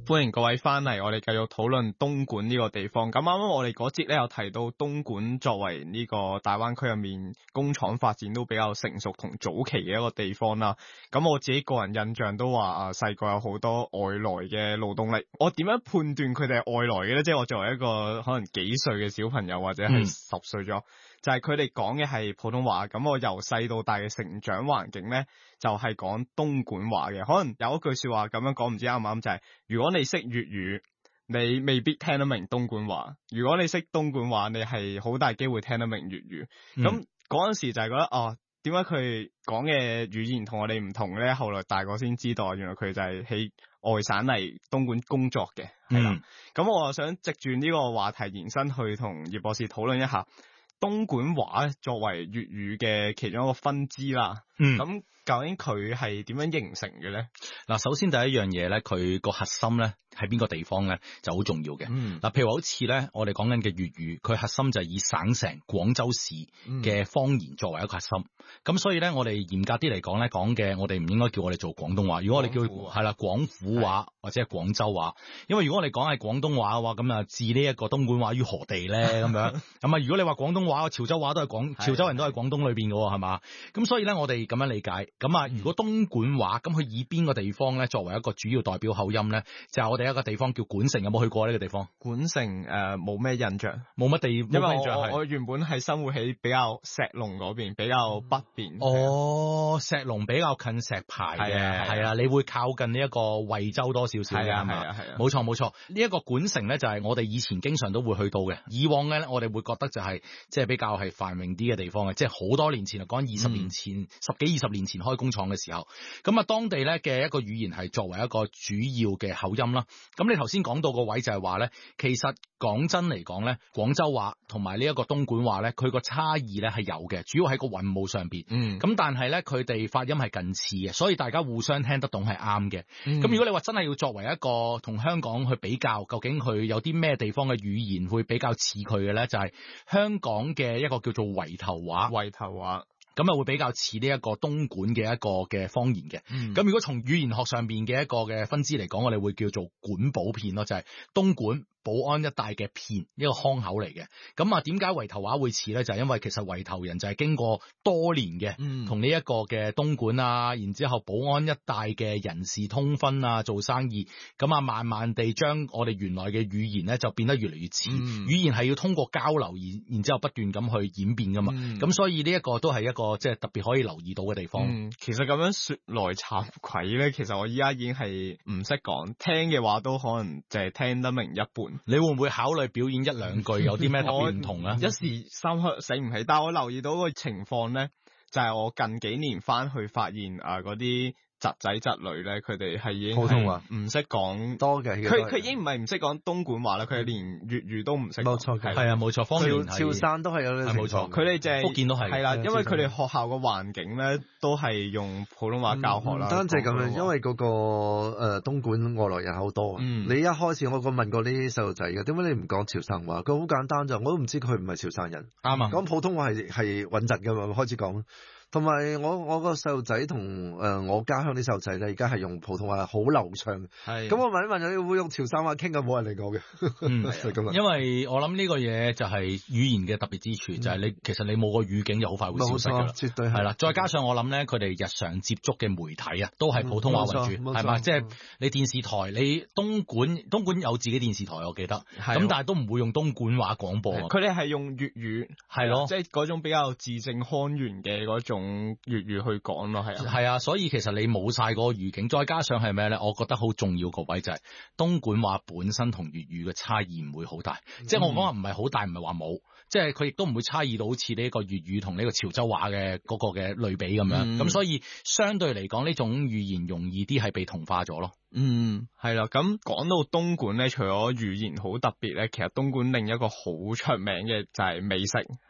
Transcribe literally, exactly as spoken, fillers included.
歡迎各位翻嚟，我哋繼續討論東莞呢個地方。咁啱啱我哋嗰節咧有提到東莞作為呢個大灣區入面工廠發展都比較成熟同早期嘅一個地方啦。咁我自己個人印象都話啊，細個有好多外來嘅勞動力。我點樣判斷佢哋係外來嘅咧？即係我作為一個可能幾歲嘅小朋友或者係十歲咗，嗯、就係佢哋講嘅係普通話。咁我由細到大嘅成長環境咧，就係講東莞話嘅。可能有一句說話咁樣講，唔知啱唔啱？就係如果你識粵語，你未必聽得明東莞話；如果你識東莞話，你係好大機會聽得明粵語。咁嗰陣時就係覺得哦，點解佢講嘅語言同我哋唔同咧？後來大個先知道，原來佢就係喺外省嚟東莞工作嘅，係啦。咁、嗯、我又想藉住呢個話題延伸去同葉博士討論一下東莞話作為粵語嘅其中一個分支啦。咁、嗯究竟佢係點樣形成嘅咧？ 嗱，首先第一樣嘢咧，佢個核心咧喺邊個地方咧就好重要嘅。嗱、嗯，譬如好似咧，我哋講緊嘅粵語，佢核心就係以省城廣州市嘅方言作為一個核心。咁、嗯、所以咧，我哋嚴格啲嚟講咧，講嘅我哋唔應該叫我哋做廣東話。如果我哋叫係啦廣府話或者係廣州話，因為如果我哋講係廣東話嘅話，咁啊置呢一個東莞話於何地咧？咁樣咁啊？如果你話廣東話、潮州話都係廣潮州人都係廣東裏邊嘅，係嘛？咁所以咧，我哋咁樣理解。咁啊，如果東莞話，咁佢以邊個地方咧作為一個主要代表口音咧？就係、是、我哋一個地方叫莞城，有冇去過呢個地方？ 莞城誒，冇、呃、咩印象， 冇乜地， 因為我印象我，我原本係生活喺比較石龍嗰邊，比較北邊。 哦，石龍比較近石牌嘅，係啊，你會靠近呢一個惠州多少少嘅，係嘛？係啊，冇錯冇錯。呢一、這個莞城咧，就係我哋以前經常都會去到嘅。以往咧，我哋會覺得就係即係比較係繁榮啲嘅地方嘅，即係好多年前啊，講二十年前、嗯、十幾二十年前開工廠嘅時候，咁啊，當地咧嘅一個語言係作為一個主要嘅口音啦。咁你頭先講到個位就係話咧，其實講真嚟講咧，廣州話同埋呢一個東莞話咧，佢個差異咧係有嘅，主要喺個韻母上邊。嗯，咁但係咧，佢哋發音係近似嘅，所以大家互相聽得懂係啱嘅。咁、嗯、如果你話真係要作為一個同香港去比較，究竟佢有啲咩地方嘅語言會比較似佢嘅咧？就係、是、香港嘅一個叫做圍頭話。 圍頭話。 咁啊，會比較似呢一個東莞嘅一個嘅方言嘅。咁、嗯、如果從語言學上邊嘅一個嘅分支嚟講，我哋會叫做莞寶片咯，就係、是、東莞寶安一帶嘅片，一個腔口嚟嘅。咁啊，點解圍頭話會似咧？就係、是、因為其實圍頭人就係經過多年嘅，同呢一個嘅東莞啊，然之後寶安一帶嘅人事通婚啊，做生意，咁啊，慢慢地將我哋原來嘅語言咧就變得越嚟越似。嗯、語言係要通過交流，然然之後不斷咁去演變噶嘛。咁、嗯、所以呢一個都係一個即係特別可以留意到嘅地方。 嗯，其實咁樣說來慚愧咧，其實我依家已經係唔識講，聽嘅話都可能淨係聽得明一半。 你會唔會考慮表演一兩句有啲咩特別唔同啊？ 一時三刻醒唔起，但係我留意到個情況咧，就係、是、我近幾年翻去發現啊嗰啲。侄仔侄女咧，佢哋係已經普通話唔識講多嘅。佢佢已經唔係唔識講東莞話啦，佢係連粵語都唔識。冇錯，係啊，冇錯。方言潮汕都係有呢個情況。 佢哋就係福建都係。 係啦，因為佢哋學校嘅環境咧都係用普通話教學啦。唔單止咁樣， 因為嗰、那個誒、呃、東莞外來人口多。嗯。你一開始我個問過呢啲細路仔嘅，點解你唔講潮汕話？佢好簡單就，我都唔知佢唔係潮汕人。啱啊。講普通話係係穩陣㗎嘛，開始講。同埋我我個細路仔同誒我家鄉啲細路仔咧，而家係用普通話好流暢。係咁，我問一問你會用潮汕話傾嘅，冇人嚟過嘅。嗯，係咁啦。因為我諗呢個嘢就係語言嘅特別之處，嗯、就係你其實你冇個語境就好快會消失㗎啦。絕對係。係啦，再加上我諗咧，佢哋日常接觸嘅媒體啊，都係普通話為主，係嘛？即係你電視台，你東莞東莞有自己電視台，我記得。係。咁但係都唔會用東莞話廣播。 佢哋係用粵語，係咯，即係嗰種比較字正腔圓嘅嗰種。用粵語去講咯，係啊， 係啊，所以其實你冇晒嗰個語境，再加上係咩咧？我覺得好重要個位就係東莞話本身同粵語嘅差異唔會好大，嗯、即係我講話唔係好大，唔係話冇，即係佢亦都唔會差異到好似呢一個粵語同呢個潮州話嘅嗰個嘅類比咁樣，咁、嗯、所以相對嚟講呢種語言容易啲係被同化咗咯。 嗯，係啦，咁講到東莞咧，除咗語言好特別咧，其實東莞另一個好出名嘅就係美食。